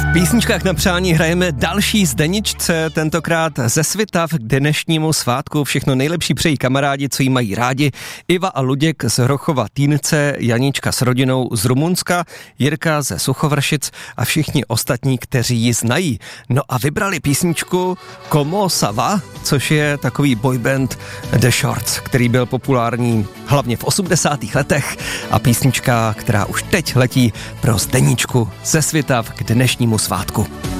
Písničkách na přání hrajeme další Zdeničce, tentokrát ze Svitav k dnešnímu svátku. Všechno nejlepší přejí kamarádi, co jí mají rádi. Iva a Luděk z Hrochova Týnce, Janička s rodinou z Rumunska, Jirka ze Suchovršic a všichni ostatní, kteří ji znají. No a vybrali písničku Como ça va, což je takový boyband The Shorts, který byl populární hlavně v 80. letech a písnička, která už teď letí pro Zdeničku ze Svitav k dnešnímu svátku.